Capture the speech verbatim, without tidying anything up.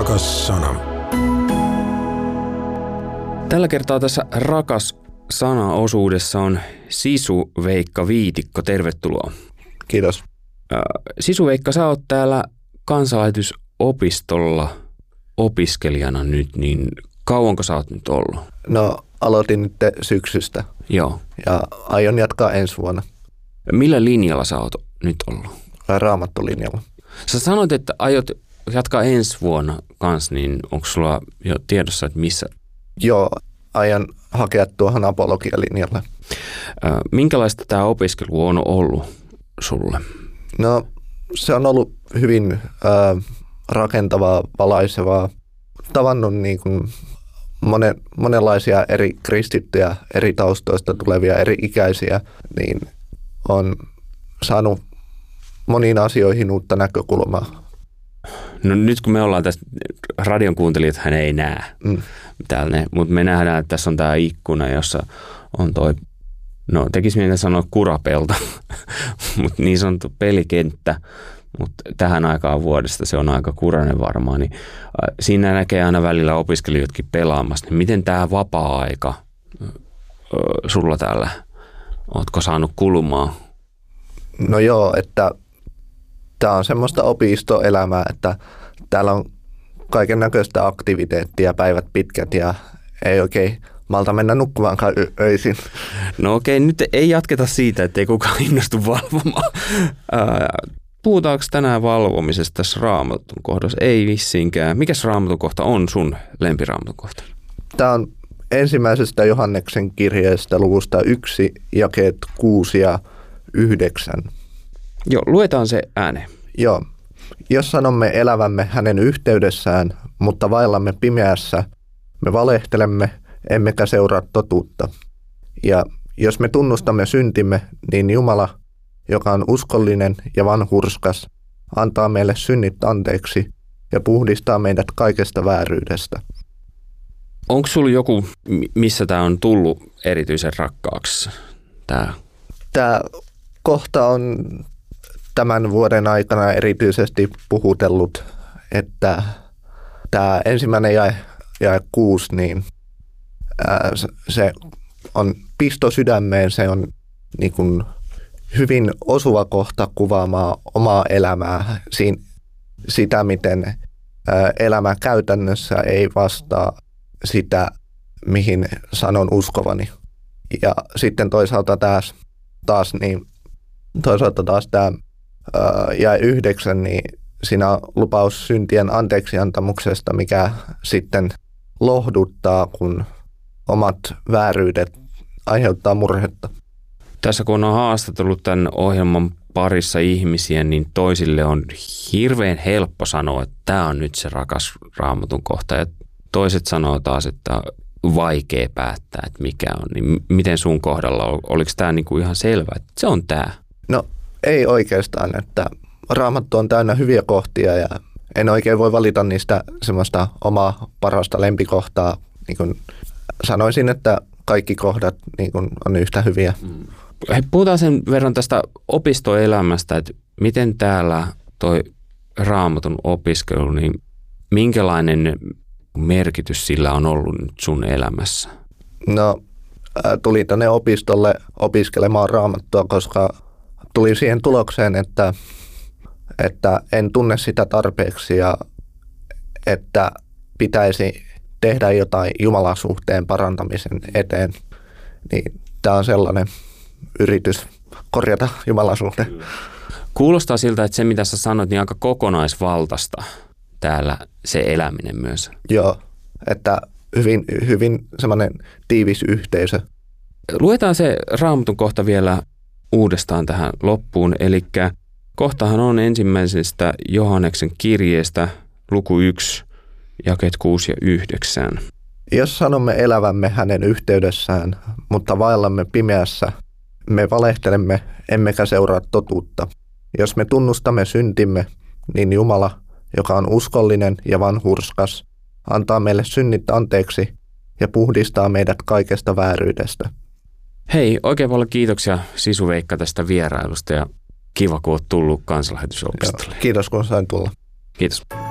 Rakas sana. Tällä kertaa tässä Rakas sana-osuudessa on Sisu-Veikka Viitikko. Tervetuloa. Kiitos. Sisu-Veikka, sä oot täällä Kansalaisuusopistolla opiskelijana nyt, niin kauanko sä oot nyt ollut? No, aloitin nyt syksystä. Joo. Ja aion jatkaa ensi vuonna. Millä linjalla sä oot nyt ollut? Raamattolinjalla. Sä sanoit, että aiot jatkaa ensi vuonna kanssa, niin onko sulla jo tiedossa, että missä? Joo, aion hakea tuohon apologialinjalle. Minkälaista tämä opiskelu on ollut sulle? No, se on ollut hyvin äh, rakentavaa, valaisevaa. Tavannut niin kuin monen, monenlaisia eri kristittyjä, eri taustoista tulevia, eri ikäisiä, niin on saanut moniin asioihin uutta näkökulmaa. No nyt kun me ollaan tässä, radion kuuntelijat hän ei näe mm. täällä, mutta me nähdään, että tässä on tämä ikkuna, jossa on toi, no tekisi mieltä sanoa kurapelto, mutta niin sanottu pelikenttä, mutta tähän aikaan vuodesta se on aika kurainen varmaan, niin siinä näkee aina välillä opiskelijatkin pelaamassa, niin miten tämä vapaa-aika sulla täällä, ootko saanut kulumaan? No joo, että tämä on semmoista opistoelämää, että täällä on kaiken näköistä aktiviteettia päivät pitkät ja ei oikein malta mennä nukkumaankaan ö- öisin. No okei, nyt ei jatketa siitä, ettei kukaan innostu valvomaan. Puhutaanko tänään valvomisesta tässä Raamatun kohdassa? Ei vissiinkään. Mikäs Raamatun kohta on sun lempiraamatun kohta? Tämä on ensimmäisestä Johanneksen kirjeestä luvusta yksi, jakeet kuusi ja yhdeksän. Joo, luetaan se ääneen. Joo. Jos sanomme elävämme hänen yhteydessään, mutta vaillamme pimeässä, me valehtelemme, emmekä seuraa totuutta. Ja jos me tunnustamme syntimme, niin Jumala, joka on uskollinen ja vanhurskas, antaa meille synnit anteeksi ja puhdistaa meidät kaikesta vääryydestä. Onko sulla joku, missä tämä on tullut erityisen rakkaaksi? Tämä Tämä kohta on tämän vuoden aikana erityisesti puhutellut, että tämä ensimmäinen jae, jae kuusi, niin ää, se on pisto sydämeen, se on niin kuin hyvin osuva kohta kuvaamaan omaa elämää, siinä, sitä miten ää, elämä käytännössä ei vastaa sitä, mihin sanon uskovani. Ja sitten toisaalta taas, taas niin, toisaalta taas tämä jae yhdeksän, niin siinä on lupaus syntien anteeksiantamuksesta, mikä sitten lohduttaa, kun omat vääryydet aiheuttaa murhetta. Tässä kun on haastatellut tämän ohjelman parissa ihmisiä, niin toisille on hirveän helppo sanoa, että tämä on nyt se rakas Raamatun kohta. Ja toiset sanoo taas, että vaikea päättää, että mikä on. Niin miten sun kohdalla, oliko tämä niinku ihan selvä, että se on tämä? No ei oikeastaan, että Raamattu on täynnä hyviä kohtia ja en oikein voi valita niistä semmoista omaa parasta lempikohtaa. Niin kuin sanoisin, että kaikki kohdat niin kuin on yhtä hyviä. Hei, puhutaan sen verran tästä opistoelämästä, että miten täällä toi Raamatun opiskelu, niin minkälainen merkitys sillä on ollut nyt sun elämässä? No tuli tänne opistolle opiskelemaan Raamattua, koska tuli siihen tulokseen, että, että en tunne sitä tarpeeksi ja että pitäisi tehdä jotain Jumalan suhteen parantamisen eteen. Niin tämä on sellainen yritys korjata Jumalan suhteen. Kuulostaa siltä, että se mitä sä sanoit, niin aika kokonaisvaltaista täällä se eläminen myös. Joo, että hyvin, hyvin semmoinen tiivis yhteisö. Luetaan se Raamatun kohta vielä uudestaan tähän loppuun. Eli kohtahan on ensimmäisestä Johanneksen kirjeestä luku yksi, jakeet kuusi ja yhdeksän. Jos sanomme elävämme hänen yhteydessään, mutta vaillamme pimeässä, me valehtelemme, emmekä seuraa totuutta. Jos me tunnustamme syntimme, niin Jumala, joka on uskollinen ja vanhurskas, antaa meille synnit anteeksi ja puhdistaa meidät kaikesta vääryydestä. Hei, oikein paljon kiitoksia Sisu-Veikka tästä vierailusta ja kiva, kun olet tullut Kansalaisuusopistolle. Kiitos, kun sain tulla. Kiitos.